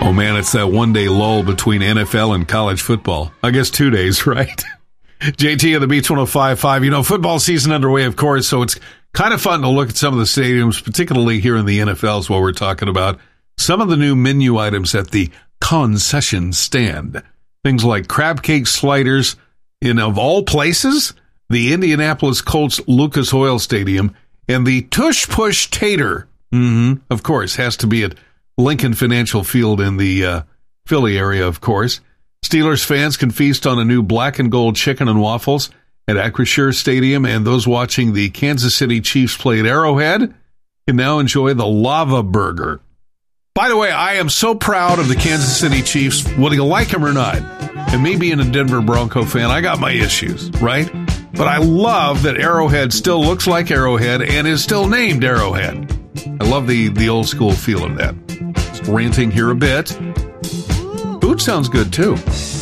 Oh, man, it's that one-day lull between NFL and college football. I guess 2 days, right? JT of the Beach 105.5. You know, football season underway, of course, so it's kind of fun to look at some of the stadiums, particularly here in the NFLs, while we're talking about some of the new menu items at the concession stand. Things like crab cake sliders in, of all places, the Indianapolis Colts Lucas Oil Stadium, and the Tush Push Tater, of course, has to be at Lincoln Financial Field in the Philly area, of course. Steelers fans can feast on a new black and gold chicken and waffles at Acrisure Stadium, and those watching the Kansas City Chiefs play at Arrowhead can now enjoy the Lava Burger. By the way, I am so proud of the Kansas City Chiefs, whether you like them or not. And me being a Denver Bronco fan, I got my issues, right? But I love that Arrowhead still looks like Arrowhead and is still named Arrowhead. I love the old school feel of that. Just ranting here a bit. Food sounds good, too.